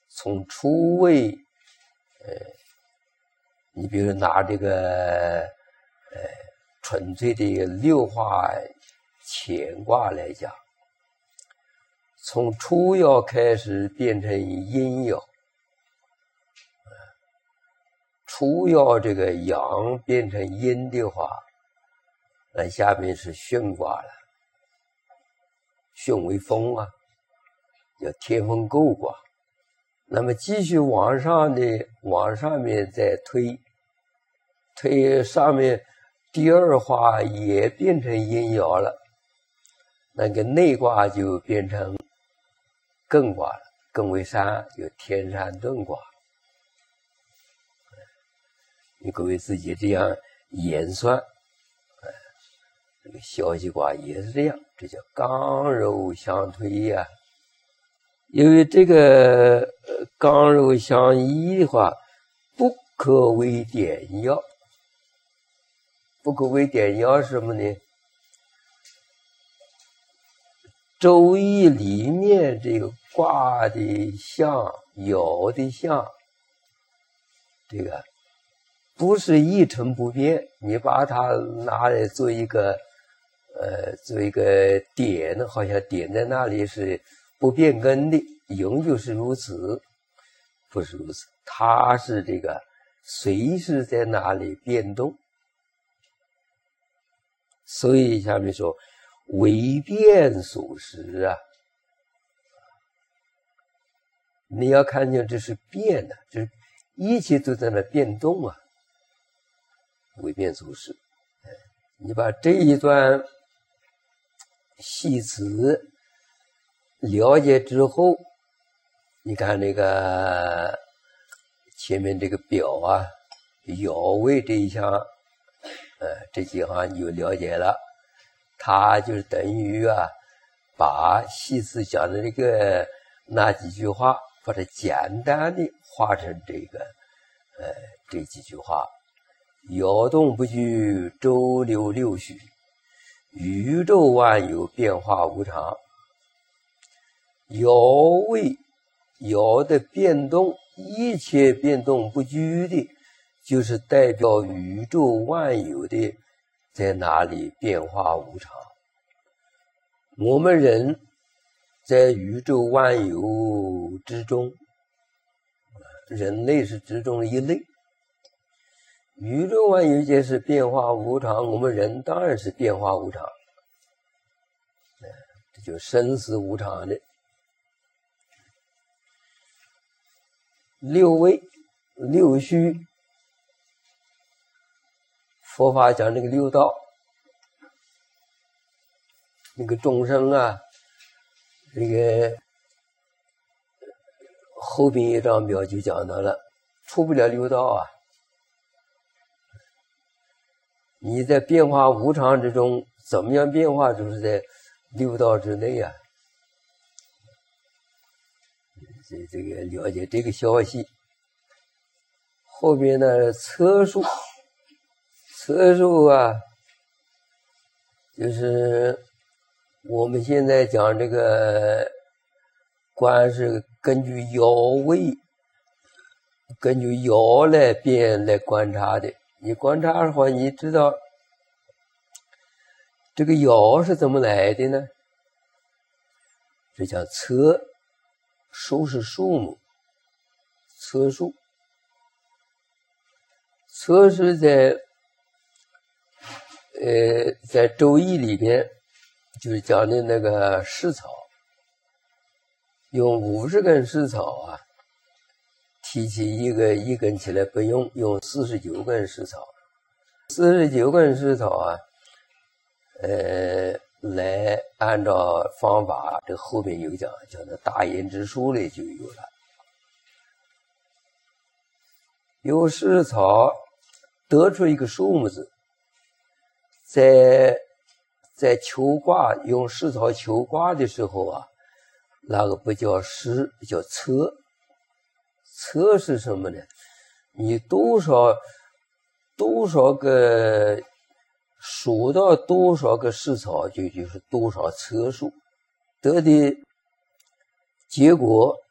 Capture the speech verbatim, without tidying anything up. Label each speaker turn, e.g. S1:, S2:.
S1: 从初位，呃，你比如拿这个呃纯粹的六化乾卦来讲，从初爻开始变成阴爻，初爻这个阳变成阴的话，那下面是巽卦了。巽为风啊，叫天风姤卦。那么继续往上的，往上面再推，推上面第二化也变成阴爻了，那个内卦就变成艮卦了，艮为山，就天山遁卦。你各位自己这样演算，这个消息卦也是这样，这叫刚柔相推呀、啊。因为这个呃刚柔相依的话，不可为点要。不可为点要是什么呢？周易里面这个卦的象、爻的象，这个不是一成不变，你把它拿来做一个呃做一个点，好像点在那里是不变更的，永久是如此，不是如此，它是这个随时在那里变动。所以下面说为变所实啊，你要看见这是变的，就是一切都在那变动啊，为变所实。你把这一段系辞了解之后，你看那个前面这个表啊，爻位这一项，呃，这几行你就了解了。它就是等于啊，把系辞讲的那个那几句话，把它简单的画成这个，呃，这几句话：爻动不居，周流六虚，宇宙万有变化无常。爻位，爻的变动，一切变动不居的，就是代表宇宙万有的在哪里变化无常。我们人在宇宙万有之中，人类是之中的一类。宇宙万有皆是变化无常，我们人当然是变化无常，这就生死无常的。六位六虚，佛法讲这个六道，那个众生啊，这个后边一张表就讲到了，出不了六道啊。你在变化无常之中，怎么样变化，就是在六道之内啊。这这个了解这个消息，后边呢测数，测数啊，就是我们现在讲这个观是根据爻位，根据爻来变来观察的。你观察的话，你知道这个爻是怎么来的呢？这叫测。数是数目，测数，测是在呃在周易里边就是讲的那个蓍草，用五十根蓍草啊，提起一个一根起来不用，用四十九根蓍草，四十九根蓍草啊，呃。来按照方法，这后面有讲，叫那大言之书里就有了。有蓍草得出一个数目字，在在求卦用蓍草求卦的时候啊，那个不叫蓍，叫测。测是什么呢？你多少多少个。数到多少个蓍草，就就是多少测数，得的结果